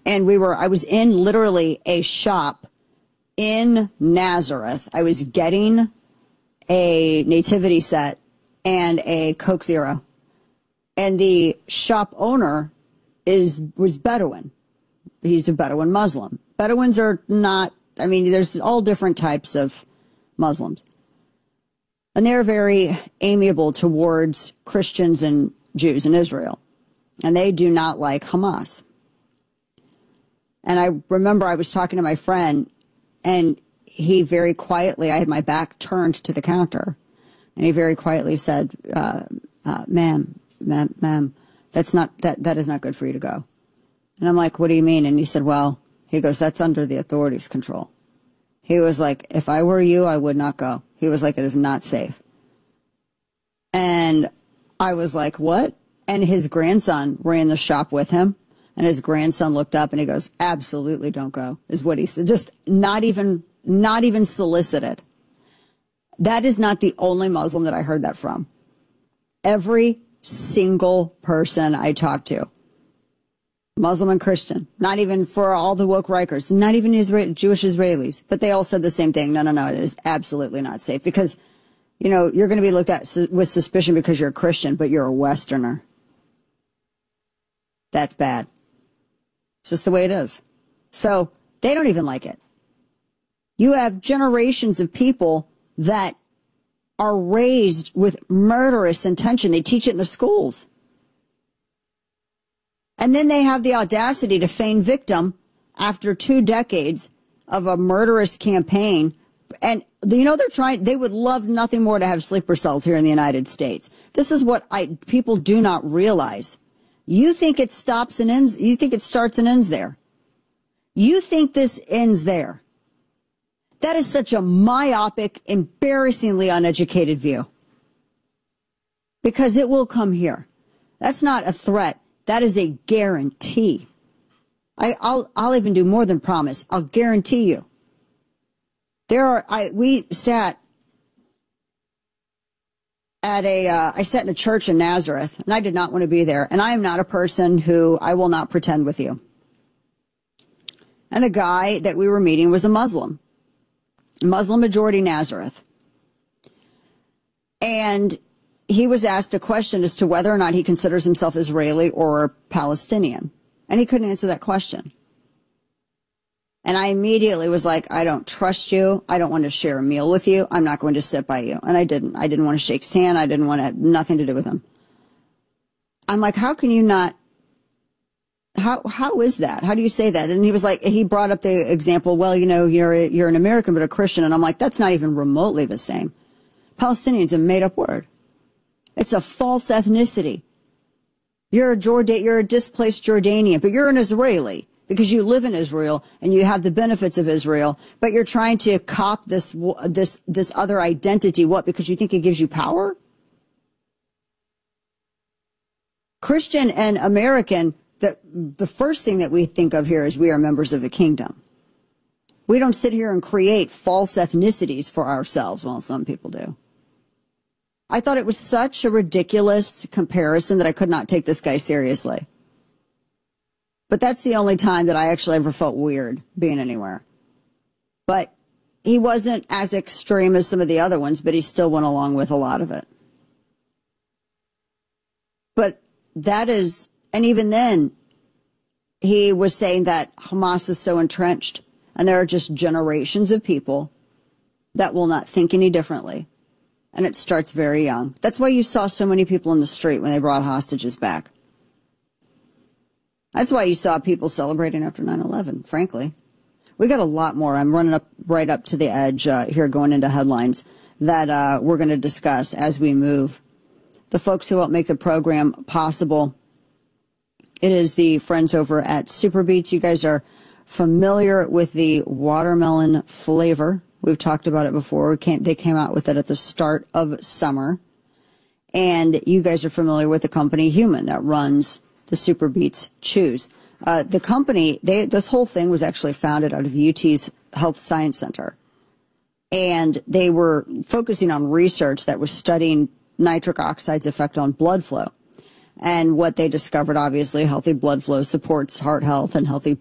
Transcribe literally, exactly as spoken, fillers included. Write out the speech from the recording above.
And we were, I was in literally a shop in Nazareth. I was getting a nativity set and a Coke Zero. And the shop owner is, was Bedouin. He's a Bedouin Muslim. Bedouins are not, I mean, there's all different types of Muslims. And they're very amiable towards Christians and Jews in Israel. And they do not like Hamas. And I remember I was talking to my friend, and he very quietly, I had my back turned to the counter, and he very quietly said, uh, uh, ma'am, ma'am, ma'am, that's not, that, that is not good for you to go. And I'm like, what do you mean? And he said, well, he goes, that's under the authorities' control. He was like, if I were you, I would not go. He was like, it is not safe. And I was like, what? And his grandson ran the shop with him. And his grandson looked up and he goes, absolutely don't go, is what he said. Just not even, not even solicited. That is not the only Muslim that I heard that from. Every single person I talked to, Muslim and Christian, not even for all the woke Rikers, not even Israel, Jewish Israelis, but they all said the same thing. No, no, no, it is absolutely not safe because, you know, you're going to be looked at su- with suspicion because you're a Christian, but you're a Westerner. That's bad. It's just the way it is. So they don't even like it. You have generations of people that are raised with murderous intention. They teach it in the schools. And then they have the audacity to feign victim after two decades of a murderous campaign. And, you know, they're trying, they would love nothing more to have sleeper cells here in the United States. This is what I, people do not realize. You think it stops and ends, you think it starts and ends there. You think this ends there. That is such a myopic, embarrassingly uneducated view. Because it will come here. That's not a threat. That is a guarantee. I, I'll, I'll even do more than promise. I'll guarantee you. There are, I, we sat at a, uh, I sat in a church in Nazareth, and I did not want to be there. And I am not a person who, I will not pretend with you. And the guy that we were meeting was a Muslim. Muslim majority Nazareth. And he was asked a question as to whether or not he considers himself Israeli or Palestinian. And he couldn't answer that question. And I immediately was like, I don't trust you. I don't want to share a meal with you. I'm not going to sit by you. And I didn't. I didn't want to shake his hand. I didn't want to have nothing to do with him. I'm like, how can you not? How how is that? How do you say that? And he was like, he brought up the example, well, you know, you're a, you're an American but a Christian. And I'm like, that's not even remotely the same. Palestinian's a made-up word. It's a false ethnicity. You're a Jordan, you're a displaced Jordanian, but you're an Israeli because you live in Israel and you have the benefits of Israel, but you're trying to cop this this this other identity. What? Because you think it gives you power? Christian and American, the the first thing that we think of here is we are members of the kingdom. We don't sit here and create false ethnicities for ourselves. Well, some people do. I thought it was such a ridiculous comparison that I could not take this guy seriously. But that's the only time that I actually ever felt weird being anywhere. But he wasn't as extreme as some of the other ones, but he still went along with a lot of it. But that is, and even then, he was saying that Hamas is so entrenched, and there are just generations of people that will not think any differently. And it starts very young. That's why you saw so many people in the street when they brought hostages back. That's why you saw people celebrating after nine eleven, frankly. We got a lot more. I'm running up right up to the edge uh, here going into headlines that uh, we're going to discuss as we move. The folks who help make the program possible, it is the friends over at Super Beets. You guys are familiar with the watermelon flavor. We've talked about it before. Came, they came out with it at the start of summer. And you guys are familiar with the company Human that runs the Super Beets Chews. Uh, the company, they, this whole thing was actually founded out of U T's Health Science Center. And they were focusing on research that was studying nitric oxide's effect on blood flow. And what they discovered, obviously, healthy blood flow supports heart health, and healthy